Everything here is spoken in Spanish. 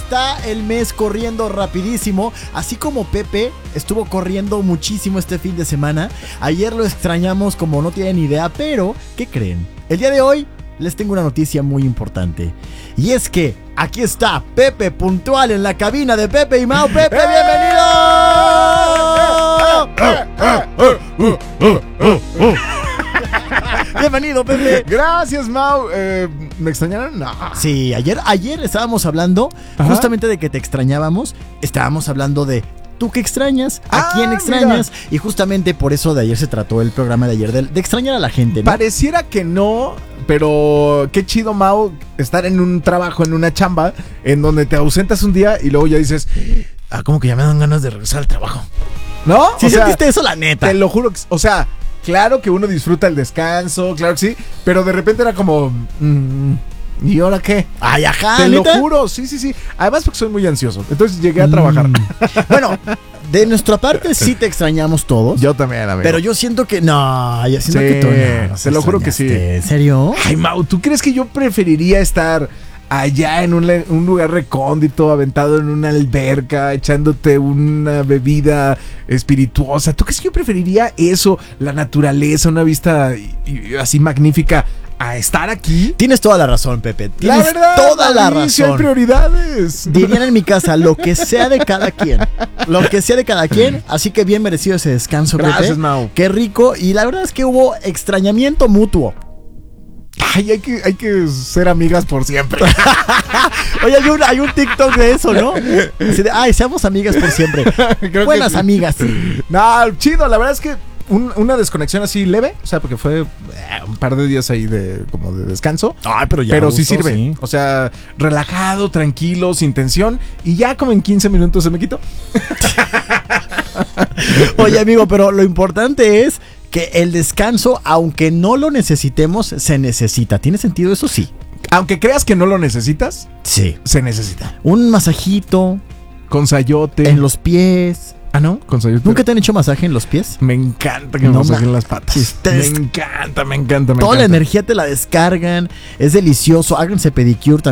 está el mes corriendo rapidísimo, así como Pepe estuvo corriendo muchísimo este fin de semana. Ayer lo extrañamos como no tienen idea, pero ¿qué creen? El día de hoy les tengo una noticia muy importante. Y es que aquí está Pepe puntual en la cabina de Pepe y Mau. ¡Pepe, bienvenido! Bienvenido, Pepe. Gracias, Mau. ¿Me extrañaron? No. Sí, ayer estábamos hablando justamente de que te extrañábamos. Estábamos hablando de ¿tú qué extrañas? ¿A quién extrañas? Mira. Y justamente por eso de ayer se trató el programa de ayer, de extrañar a la gente, ¿no? Pareciera que no, pero qué chido, Mau, estar en un trabajo, en una chamba, en donde te ausentas un día y luego ya dices, como que ya me dan ganas de regresar al trabajo. ¿No? ¿Sí sentiste eso, la neta? Te lo juro, o sea, claro que uno disfruta el descanso, claro que sí, pero de repente era como... ¿y ahora qué? Ay, ajá, te ¿neta? lo juro, sí. Además porque soy muy ansioso, entonces llegué a trabajar. Bueno, de nuestra parte sí te extrañamos todos. Yo también, amigo. Pero yo siento que no, yo siento que tú no. Te lo juro que sí. ¿En serio? Ay, Mau, ¿tú crees que yo preferiría estar allá en un lugar recóndito, aventado en una alberca, echándote una bebida espirituosa? ¿Tú crees que yo preferiría eso, la naturaleza, una vista así magnífica, a estar aquí? Tienes toda la razón, Pepe. Tienes la verdad, toda la razón. Sí hay prioridades. Dirían en mi casa, lo que sea de cada quien. Lo que sea de cada quien. Así que bien merecido ese descanso, Gracias, Pepe. Mau. Qué rico. Y la verdad es que hubo extrañamiento mutuo. Ay, hay que ser amigas por siempre. Oye, hay un TikTok de eso, ¿no? Ay, seamos amigas por siempre. Buenas amigas. Sí. No, chido, la verdad es que una desconexión así leve, o sea, porque fue un par de días ahí como de descanso. Ay, pero sí sirve. Sí. O sea, relajado, tranquilo, sin tensión, y ya como en 15 minutos se me quitó. Oye, amigo, pero lo importante es que el descanso, aunque no lo necesitemos, se necesita. ¿Tiene sentido eso? Sí. Aunque creas que no lo necesitas, sí, se necesita. Un masajito con sayote en los pies. ¿Ah, no? Con sayote. ¿Nunca te han hecho masaje en los pies? Me encanta que me masajen las patas. Sí, me encanta. Toda la energía te la descargan. Es delicioso. Háganse pedicure también.